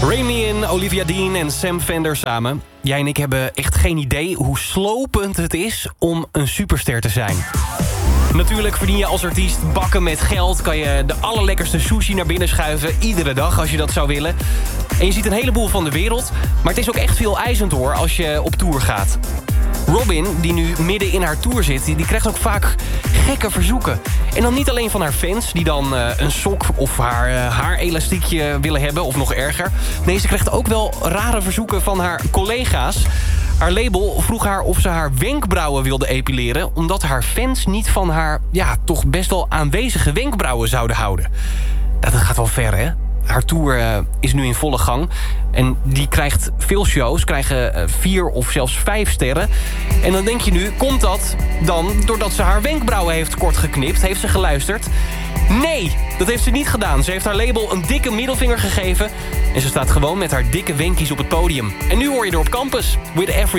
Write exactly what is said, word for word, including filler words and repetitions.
Remy en Olivia Dean en Sam Fender samen. Jij en ik hebben echt geen idee hoe slopend het is om een superster te zijn. Natuurlijk verdien je als artiest bakken met geld. Kan je de allerlekkerste sushi naar binnen schuiven. Iedere dag als je dat zou willen. En je ziet een heleboel van de wereld. Maar het is ook echt veel eisend hoor als je op tour gaat. Robin, die nu midden in haar tour zit, die krijgt ook vaak gekke verzoeken. En dan niet alleen van haar fans, die dan uh, een sok of haar uh, haarelastiekje willen hebben, of nog erger. Nee, ze krijgt ook wel rare verzoeken van haar collega's. Haar label vroeg haar of ze haar wenkbrauwen wilde epileren, omdat haar fans niet van haar, ja, toch best wel aanwezige wenkbrauwen zouden houden. Dat gaat wel ver, hè? Haar tour uh, is nu in volle gang. En die krijgt veel shows, krijgen uh, vier of zelfs vijf sterren. En dan denk je nu, komt dat dan doordat ze haar wenkbrauwen heeft kort geknipt? Heeft ze geluisterd? Nee, dat heeft ze niet gedaan. Ze heeft haar label een dikke middelvinger gegeven. En ze staat gewoon met haar dikke wenkies op het podium. En nu hoor je er op campus. With every